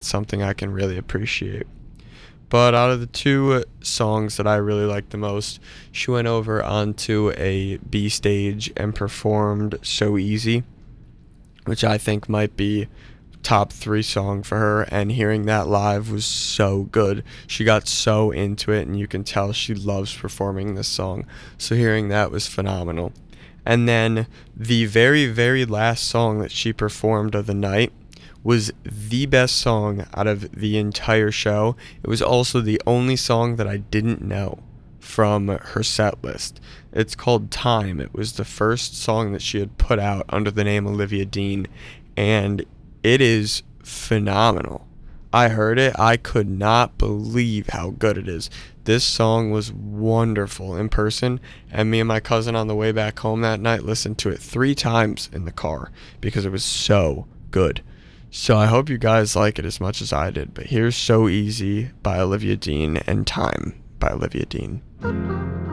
that's something I can really appreciate. But out of the two songs that I really liked the most, she went over onto a B stage and performed So Easy, which I think might be top 3 song for her, and hearing that live was so good. She got so into it, and you can tell she loves performing this song, so hearing that was phenomenal. And then the very, very last song that she performed of the night was the best song out of the entire show. It was also the only song that I didn't know from her set list. It's called Time. It was the first song that she had put out under the name Olivia Dean, and it is phenomenal. I heard it. I could not believe how good it is. This song was wonderful in person, and me and my cousin on the way back home that night listened to it 3 times in the car because it was so good. So I hope you guys like it as much as I did. But here's So Easy by Olivia Dean and Time by Olivia Dean.